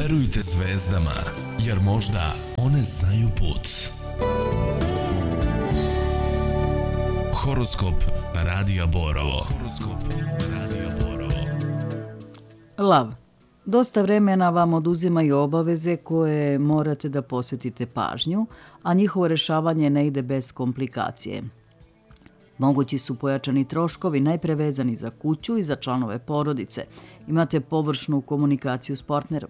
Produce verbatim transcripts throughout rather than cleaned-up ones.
Verujte zvezdama, jer možda one znaju put. Horoskop Radija Borovo. Horoskop Radija Borovo. Lav. Dosta vremena vam oduzimaju obaveze koje morate da posvetite pažnju, a njihovo rešavanje ne ide bez komplikacije. Mogući su pojačani troškovi najpre vezani za kuću i za članove porodice. Imate površnu komunikaciju s partnerom.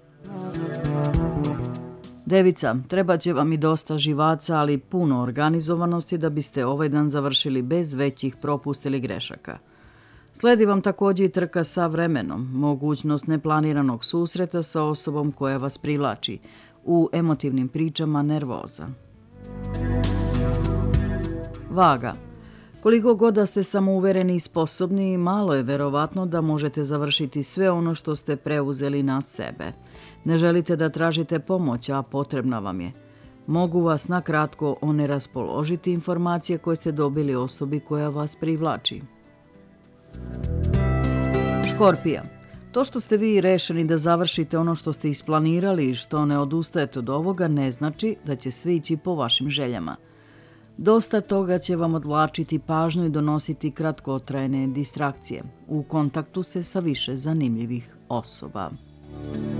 Devica, treba će vam i dosta živaca, ali puno organizovanosti da biste ovaj dan završili bez većih propusta ili grešaka. Sledi vam također i trka sa vremenom, mogućnost neplaniranog susreta sa osobom koja vas privlači, u emotivnim pričama nervoza. Vaga. Koliko god da ste samouvereni i sposobni, malo je verovatno da možete završiti sve ono što ste preuzeli na sebe. Ne želite da tražite pomoć, a potrebna vam je. Mogu vas na kratko oneraspoložiti informacije koje ste dobili osobi koja vas privlači. Škorpija. To što ste vi rešeni da završite ono što ste isplanirali i što ne odustajete od ovoga ne znači da će sve ići po vašim željama. Dosta toga će vam odvlačiti pažnju i donositi kratkotrajne distrakcije. U kontaktu ste sa više zanimljivih osoba.